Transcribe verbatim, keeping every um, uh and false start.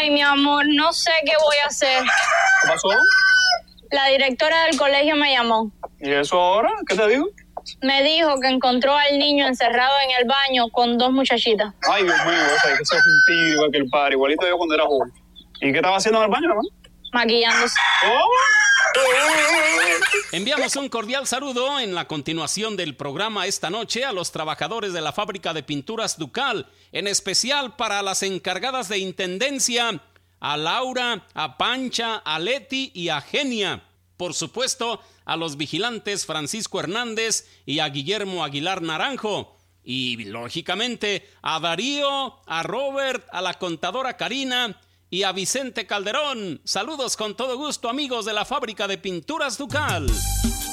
Ay, mi amor, no sé qué voy a hacer. ¿Qué pasó? La directora del colegio me llamó. ¿Y eso ahora? ¿Qué te digo? Me dijo que encontró al niño encerrado en el baño con dos muchachitas. Ay, Dios mío, o sea, que ese es un tigre igual que el padre, igualito yo cuando era joven. ¿Y qué estaba haciendo en el baño, hermano? Maquillándose. ¿Cómo? Enviamos un cordial saludo en la continuación del programa esta noche a los trabajadores de la fábrica de pinturas Ducal, en especial para las encargadas de intendencia, a Laura, a Pancha, a Leti y a Genia. Por supuesto, a los vigilantes Francisco Hernández y a Guillermo Aguilar Naranjo. Y, lógicamente, a Darío, a Robert, a la contadora Karina y a Vicente Calderón. Saludos con todo gusto, amigos de la fábrica de pinturas Ducal.